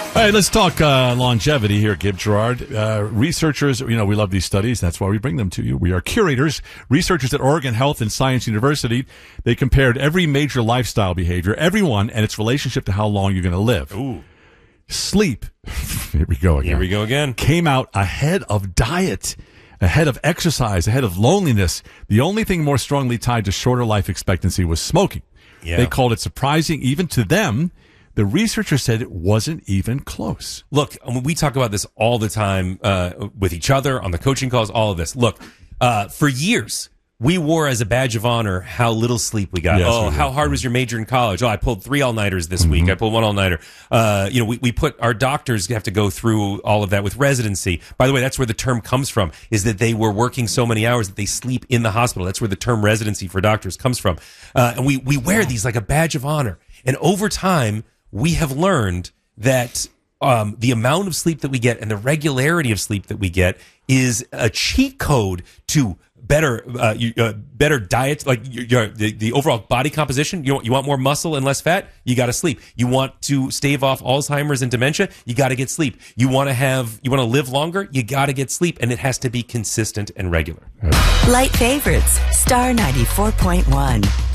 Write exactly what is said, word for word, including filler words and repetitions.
All right, let's talk uh, longevity here, Gib Gerard. Uh, researchers, you know, we love these studies. That's why we bring them to you. We are curators, researchers at Oregon Health and Science University. They compared every major lifestyle behavior, everyone, and its relationship to how long you're going to live. Ooh. Sleep, here we go again. Here we go again. Came out ahead of diet, ahead of exercise, ahead of loneliness. The only thing more strongly tied to shorter life expectancy was smoking. Yeah. They called it surprising even to them. The researcher said it wasn't even close. Look, we talk about this all the time uh, with each other, on the coaching calls, all of this. Look, uh, for years, we wore as a badge of honor how little sleep we got. Yes, oh, we how did. hard was your major in college? Oh, I pulled three all-nighters this Mm-hmm. week. I pulled one all-nighter. Uh, you know, we, we put our doctors have to go through all of that with residency. By the way, that's where the term comes from, is that they were working so many hours that they sleep in the hospital. That's where the term residency for doctors comes from. Uh, and we, we wear these like a badge of honor. And over time, we have learned that um, the amount of sleep that we get and the regularity of sleep that we get is a cheat code to better uh, you, uh, better diet, like your, your, the, the overall body composition. You want, you want more muscle and less fat? You got to sleep. You want to stave off Alzheimer's and dementia? You got to get sleep. You want to have, you want to live longer? You got to get sleep, and it has to be consistent and regular. Light favorites, Star ninety-four point one.